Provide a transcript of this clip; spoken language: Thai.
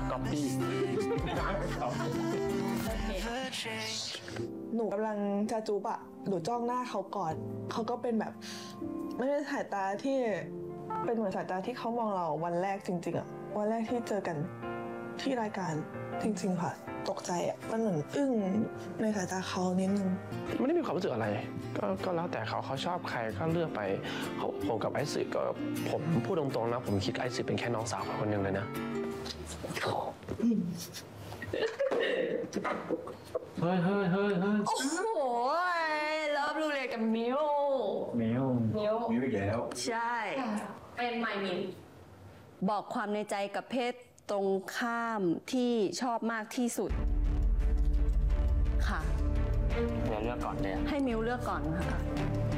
ก๊อปปี้หนูกำลังจะจูบอะหนูจ้องหน้าเขาก่อนเขาก็เป็นแบบไม่ใช่สายตาที่เป็นเหมือนสายตาที่เขามองเราวันแรกจริงๆอะวันแรกที่เจอกันที่รายการจริงๆค่ะตกใจอะมันเหมือนอึ้งในสายตาเขานิดนึงไม่ได้มีความรู้สึกอะไรก็แล้วแต่เขาชอบใครก็เลือกไปผมกับไอซ์สึก็ผมพูดตรงๆนะผมคิดไอซ์สึเป็นแค่น้องสาวคนหนึ่งเลยนะเฮ้ยโอ้โหเลิฟรูเรียกับมิวมิวอีกแล้วใช่เป็นไมมินบอกความในใจกับเพศตรงข้ามที่ชอบมากที่สุด ค่ะเดี๋ยวเลือกก่อนเลยให้มิวเลือกก่อนค่ะ